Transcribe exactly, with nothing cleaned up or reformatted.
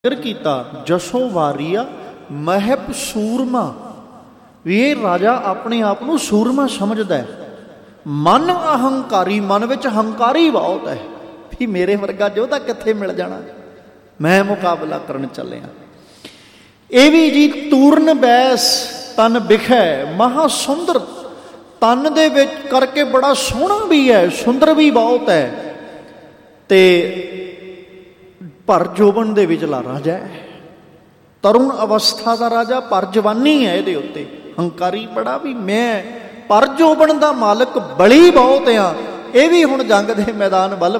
ਕੀਤਾ ਜਸੋ ਵਾਰੀਆ ਮਹਿਪ ਸੂਰਮਾ। ਵੀ ਇਹ ਰਾਜਾ ਆਪਣੇ ਆਪ ਨੂੰ ਸੂਰਮਾ ਸਮਝਦਾ ਹੈ। ਮਨ ਅਹੰਕਾਰੀ, ਮਨ ਵਿੱਚ ਹੰਕਾਰੀ ਬਹੁਤ ਹੈ ਵੀ ਮੇਰੇ ਵਰਗਾ ਯੋਧਾ ਕਿੱਥੇ ਮਿਲ ਜਾਣਾ, ਮੈਂ ਮੁਕਾਬਲਾ ਕਰਨ ਚੱਲਿਆ। ਇਹ ਵੀ ਜੀ ਤੂਰਨ ਬੈਸ ਤਨ ਬਿਖੈ ਮਹਾ ਸੁੰਦਰ, ਤਨ ਦੇ ਵਿੱਚ ਕਰਕੇ ਬੜਾ ਸੋਹਣਾ ਵੀ ਹੈ, ਸੁੰਦਰ ਵੀ ਬਹੁਤ ਹੈ, ਤੇ ਭਰ ਜੋਬਨ ਦੇ ਵਿਚਲਾ ਰਾਜਾ ਹੈ, ਤਰੁਣ ਅਵਸਥਾ ਦਾ ਰਾਜਾ, ਪਰ ਜਵਾਨੀ ਹੈ ਇਹਦੇ ਉੱਤੇ, ਹੰਕਾਰੀ ਬੜਾ ਵੀ ਮੈਂ ਪਰ ਜੋਬਨ ਦਾ ਮਾਲਕ, ਬਲੀ ਬਹੁਤ ਆ। ਇਹ ਵੀ ਹੁਣ ਜੰਗ ਦੇ ਮੈਦਾਨ ਵੱਲ